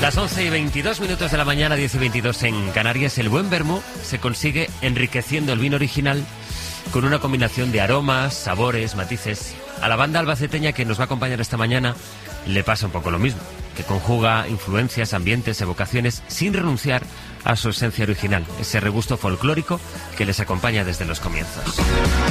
Las 11:22 de la mañana, 10:22 en Canarias. El buen vermú se consigue enriqueciendo el vino original con una combinación de aromas, sabores, matices. A la banda albaceteña que nos va a acompañar esta mañana le pasa un poco lo mismo, que conjuga influencias, ambientes, evocaciones, sin renunciar a su esencia original, ese regusto folclórico que les acompaña desde los comienzos.